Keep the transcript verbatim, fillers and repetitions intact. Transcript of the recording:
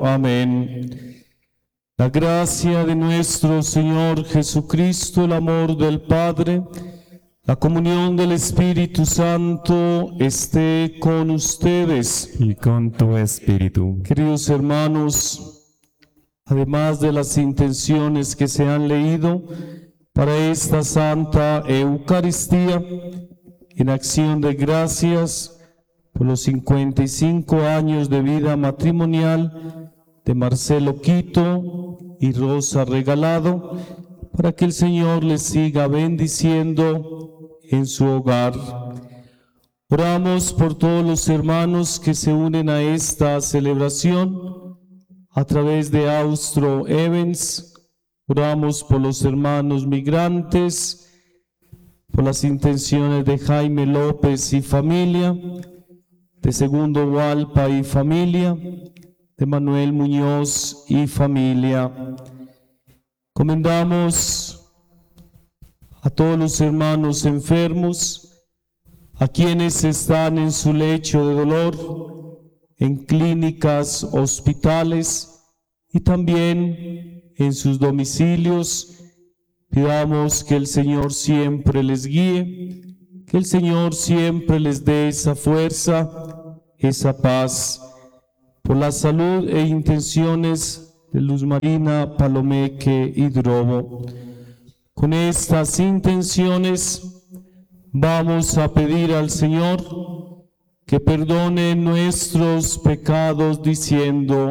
Amén. La gracia de nuestro Señor Jesucristo, el amor del Padre, la comunión del Espíritu Santo esté con ustedes. Y con tu espíritu. Queridos hermanos, además de las intenciones que se han leído para esta Santa Eucaristía, en acción de gracias por los cincuenta y cinco años de vida matrimonial de Marcelo Quito y Rosa Regalado, para que el Señor les siga bendiciendo en su hogar. Oramos por todos los hermanos que se unen a esta celebración a través de Austro Evans. Oramos por los hermanos migrantes, por las intenciones de Jaime López y familia, de Segundo Hualpa y familia, de Manuel Muñoz y familia. Comendamos a todos los hermanos enfermos, a quienes están en su lecho de dolor, en clínicas, hospitales y también en sus domicilios. Pidamos que el Señor siempre les guíe, que el Señor siempre les dé esa fuerza, esa paz. Por la salud e intenciones de Luz Marina Palomeque y Drobo. Con estas intenciones vamos a pedir al Señor que perdone nuestros pecados diciendo: